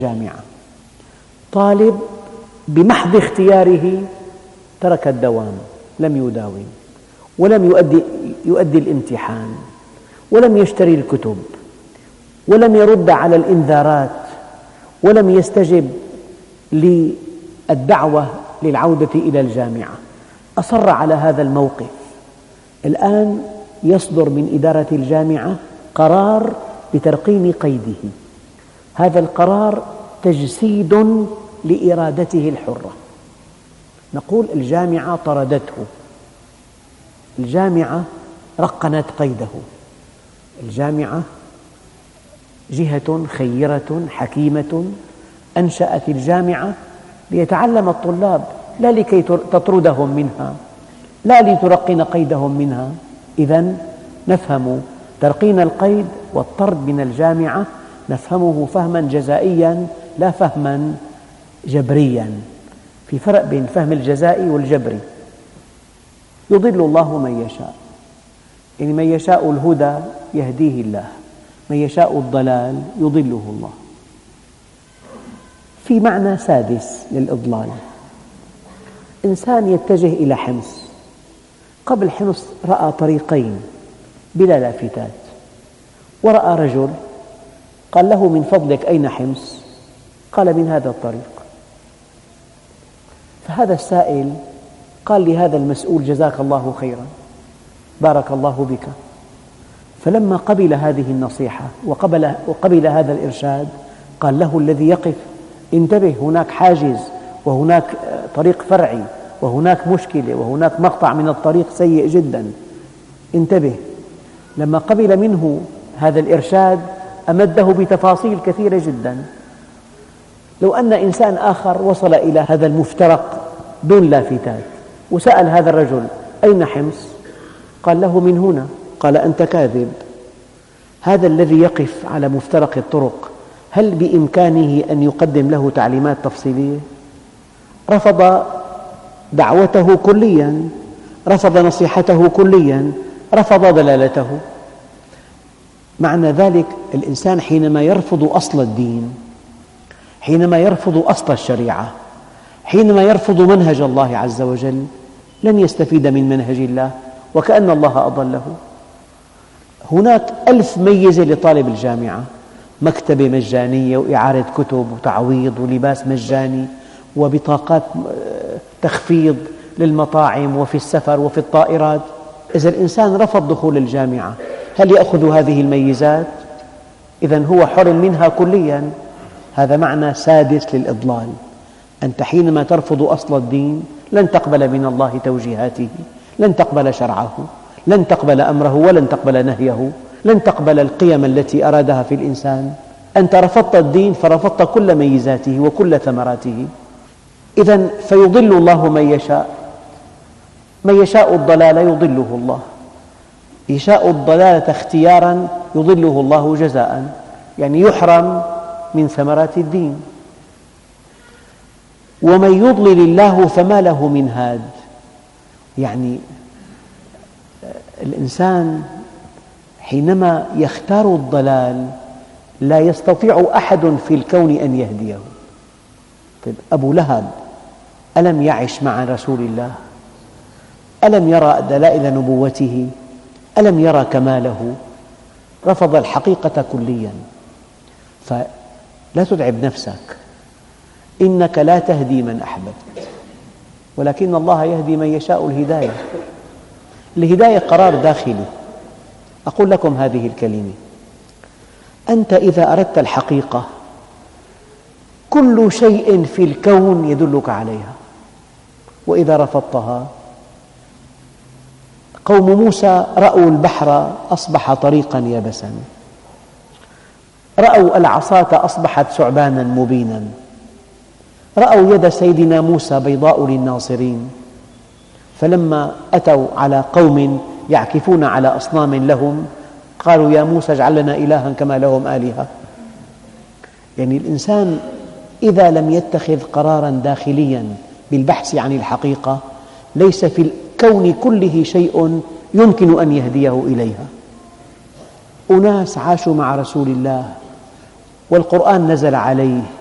جامعة. طالب بمحض اختياره ترك الدوام، لم يداوم ولم يؤدي الامتحان ولم يشتري الكتب ولم يرد على الإنذارات ولم يستجب للدعوة للعودة إلى الجامعة، أصر على هذا الموقف. الآن يصدر من إدارة الجامعة قرار بترقيم قيده، هذا القرار تجسيد لإرادته الحرة. نقول الجامعة طردته، الجامعة رقنت قيده، الجامعة جهة خيرة حكيمة أنشأت الجامعة ليتعلم الطلاب، لا لكي تطردهم منها، لا لترقن قيدهم منها. إذن نفهم ترقين القيد والطرد من الجامعة نفهمه فهما جزائيا لا فهما جبريا. في فرق بين فهم الجزائي والجبري. يضل الله من يشاء، يعني من يشاء الهدى يهديه الله، من يشاء الضلال يضله الله. في معنى سادس للإضلال، إنسان يتجه إلى حمص، قبل حمص رأى طريقين بلا لافتات، ورأى رجل قال له: من فضلك أين حمص؟ قال: من هذا الطريق. فهذا السائل قال لهذا المسؤول: جزاك الله خيرا، بارك الله بك. فلما قبل هذه النصيحة وقبل هذا الإرشاد، قال له الذي يقف: انتبه، هناك حاجز وهناك طريق فرعي وهناك مشكلة وهناك مقطع من الطريق سيء جدا، انتبه. لما قبل منه هذا الإرشاد أمده بتفاصيل كثيرة جدا. لو أن إنسان آخر وصل إلى هذا المفترق دون لافتات وسأل هذا الرجل: أين حمص؟ قال له: من هنا. قال: أنت كاذب. هذا الذي يقف على مفترق الطرق هل بإمكانه أن يقدم له تعليمات تفصيلية؟ رفض دعوته كليا، رفض نصيحته كليا، رفض دلالته. معنى ذلك الإنسان حينما يرفض أصل الدين، حينما يرفض أصل الشريعة، حينما يرفض منهج الله عز وجل، لن يستفيد من منهج الله، وكأن الله أضله. هناك 1000 ميزة لطالب الجامعة: مكتبة مجانية وإعارة كتب وتعويض ولباس مجاني وبطاقات تخفيض للمطاعم وفي السفر وفي الطائرات. إذا الإنسان رفض دخول الجامعة هل يأخذ هذه الميزات؟ إذن هو حرم منها كليا. هذا معنى سادس للإضلال. أنت حينما ترفض أصل الدين لن تقبل من الله توجيهاته، لن تقبل شرعه، لن تقبل أمره ولن تقبل نهيه، لن تقبل القيم التي أرادها في الإنسان. أنت رفضت الدين فرفضت كل ميزاته وكل ثمراته. إذن فيضل الله من يشاء، من يشاء الضلال يضله الله، يشاء الضلالة اختيارا يضله الله جزاء، يعني يحرم من ثمرات الدين. ومن يضلل الله فما له من هاد، يعني الإنسان حينما يختار الضلال لا يستطيع أحد في الكون أن يهديه. طيب، أبو لهب ألم يعش مع رسول الله؟ ألم يرى دلائل نبوته؟ ألم يرى كماله؟ رفض الحقيقة كليا. فلا تتعب نفسك، إنك لا تهدي من أحببت ولكن الله يهدي من يشاء. الهداية، الهداية قرار داخلي. أقول لكم هذه الكلمة: أنت إذا أردت الحقيقة كل شيء في الكون يدلك عليها، وإذا رفضتها. قوم موسى رأوا البحر أصبح طريقا يبسا، رأوا العصاة أصبحت ثعبانا مبينا، رأوا يد سيدنا موسى بيضاء للناظرين. فلما أتوا على قوم يعكفون على أصنام لهم قالوا: يا موسى اجعل لنا إلها كما لهم آلهة. يعني الإنسان إذا لم يتخذ قراراً داخلياً بالبحث عن الحقيقة ليس في الكون كله شيء يمكن أن يهديه إليها. أناس عاشوا مع رسول الله والقرآن نزل عليه